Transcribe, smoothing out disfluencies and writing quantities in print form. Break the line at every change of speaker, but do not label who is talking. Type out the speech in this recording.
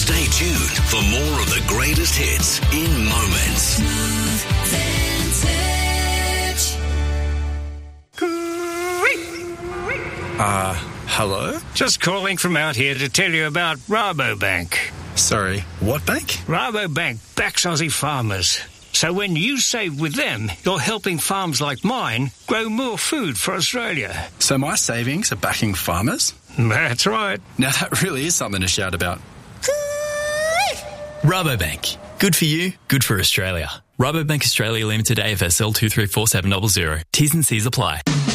Stay tuned for more of the greatest hits in moments.
Hello?
Just calling from out here to tell you about Rabobank.
Sorry, what bank?
Rabobank backs Aussie farmers. So when you save with them, you're helping farms like mine grow more food for Australia.
So my savings are backing farmers?
That's right.
Now that really is something to shout about.
Rabobank. Good for you, good for Australia. Rabobank Australia Limited AFSL 234700. T's and C's apply.